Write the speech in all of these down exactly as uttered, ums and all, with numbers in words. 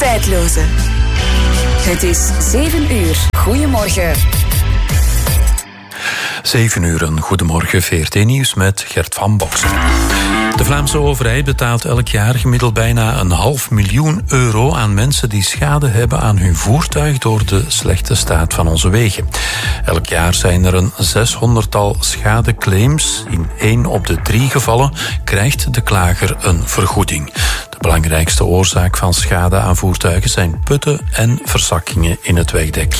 Tijdloze. Het is zeven uur. Goedemorgen. zeven uur, een goedemorgen. V R T-nieuws met Gert van Boksen. De Vlaamse overheid betaalt elk jaar gemiddeld bijna een half miljoen euro aan mensen die schade hebben aan hun voertuig door de slechte staat van onze wegen. Elk jaar zijn er een zeshonderdtal schadeclaims. In één op de drie gevallen krijgt de klager een vergoeding. De belangrijkste oorzaak van schade aan voertuigen zijn putten en verzakkingen in het wegdek.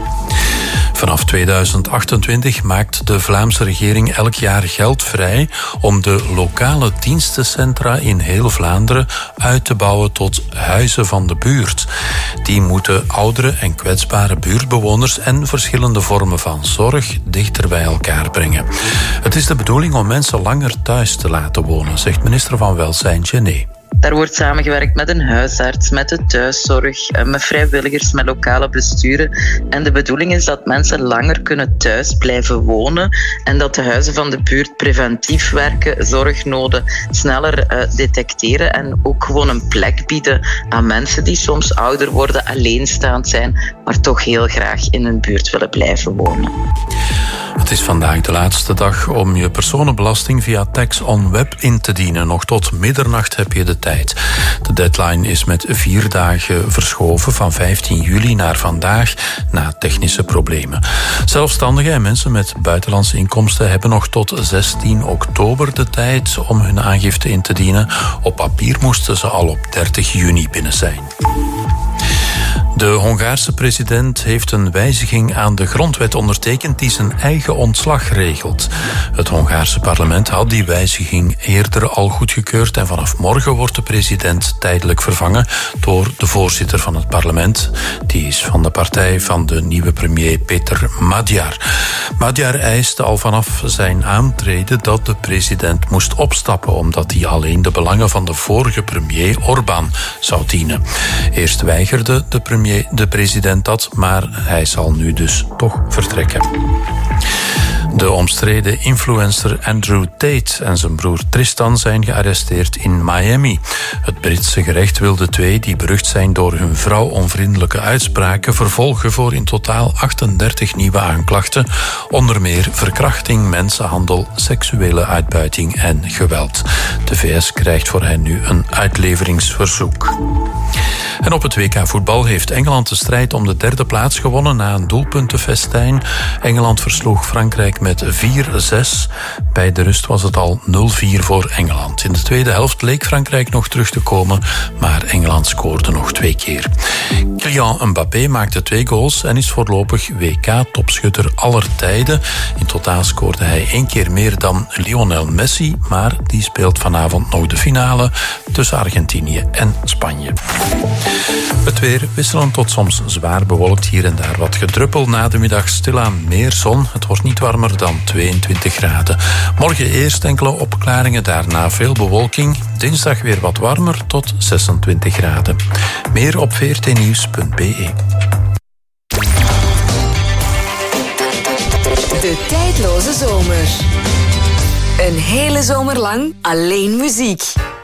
Vanaf tweeduizend achtentwintig maakt de Vlaamse regering elk jaar geld vrij om de lokale dienstencentra in heel Vlaanderen uit te bouwen tot huizen van de buurt. Die moeten oudere en kwetsbare buurtbewoners en verschillende vormen van zorg dichter bij elkaar brengen. Het is de bedoeling om mensen langer thuis te laten wonen, zegt minister van Welzijn Gené. Daar wordt samengewerkt met een huisarts, met de thuiszorg, met vrijwilligers, met lokale besturen. En de bedoeling is dat mensen langer kunnen thuis blijven wonen en dat de huizen van de buurt preventief werken, zorgnoden sneller uh, detecteren en ook gewoon een plek bieden aan mensen die soms ouder worden, alleenstaand zijn, maar toch heel graag in een buurt willen blijven wonen. Het is vandaag de laatste dag om je personenbelasting via Tax on Web in te dienen. Nog tot middernacht heb je de tijd. De deadline is met vier dagen verschoven van vijftien juli naar vandaag na technische problemen. Zelfstandigen en mensen met buitenlandse inkomsten hebben nog tot zestien oktober de tijd om hun aangifte in te dienen. Op papier moesten ze al op dertig juni binnen zijn. De Hongaarse president heeft een wijziging aan de grondwet ondertekend die zijn eigen ontslag regelt. Het Hongaarse parlement had die wijziging eerder al goedgekeurd en vanaf morgen wordt de president tijdelijk vervangen door de voorzitter van het parlement. Die is van de partij van de nieuwe premier Peter Magyar. Magyar eiste al vanaf zijn aantreden dat de president moest opstappen omdat hij alleen de belangen van de vorige premier Orbán zou dienen. Eerst weigerde de premier de president dat, maar hij zal nu dus toch vertrekken. De omstreden influencer Andrew Tate en zijn broer Tristan zijn gearresteerd in Miami. Het Britse gerecht wil de twee, die berucht zijn door hun vrouwonvriendelijke uitspraken, vervolgen voor in totaal achtendertig nieuwe aanklachten, onder meer verkrachting, mensenhandel, seksuele uitbuiting en geweld. De V S krijgt voor hen nu een uitleveringsverzoek. En op het W K voetbal heeft Engeland de strijd om de derde plaats gewonnen na een doelpuntenfestijn. Engeland versloeg Frankrijk met vier zes. Bij de rust was het al nul vier voor Engeland. In de tweede helft leek Frankrijk nog terug te komen, maar Engeland scoorde nog twee keer. Kylian Mbappé maakte twee goals en is voorlopig W K-topschutter aller tijden. In totaal scoorde hij één keer meer dan Lionel Messi, maar die speelt vanavond nog de finale tussen Argentinië en Spanje. Het weer wisselend tot soms zwaar bewolkt, hier en daar wat gedruppel. Na de middag stilaan meer zon. Het wordt niet warmer dan tweeëntwintig graden. Morgen eerst enkele opklaringen, daarna veel bewolking. Dinsdag weer wat warmer tot zesentwintig graden. Meer op v r t nieuws punt b e. De tijdloze zomer. Een hele zomer lang alleen muziek.